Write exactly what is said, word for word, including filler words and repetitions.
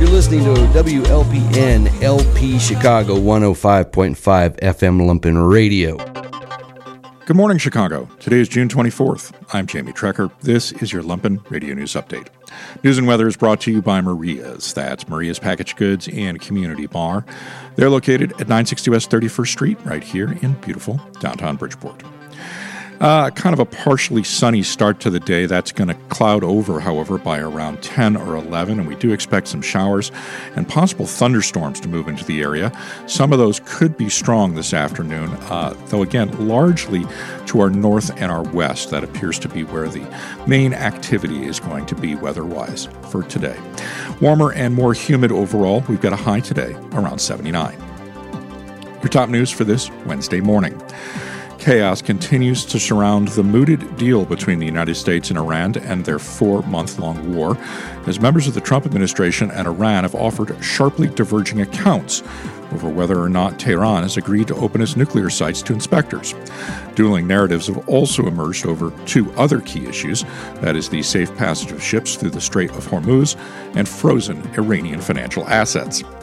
You're listening to W L P N L P Chicago one oh five point five F M Lumpen Radio. Good morning, Chicago. Today is June twenty-fourth. I'm Jamie Trecker. This is your Lumpen Radio News Update. News and weather is brought to you by Maria's. That's Maria's Packaged Goods and Community Bar. They're located at nine sixty West thirty-first Street, right here in beautiful downtown Bridgeport. Uh, kind of a partially sunny start to the day. That's going to cloud over, however, by around ten or eleven, and we do expect some showers and possible thunderstorms to move into the area. Some of those could be strong this afternoon, uh, though again, largely to our north and our west. That appears to be where the main activity is going to be weather-wise for today. Warmer and more humid overall. We've got a high today around seventy-nine. Your top news for this Wednesday morning. Chaos continues to surround the mooted deal between the United States and Iran and their four-month-long war, as members of the Trump administration and Iran have offered sharply diverging accounts over whether or not Tehran has agreed to open its nuclear sites to inspectors. Dueling narratives have also emerged over two other key issues, that is the safe passage of ships through the Strait of Hormuz and frozen Iranian financial assets.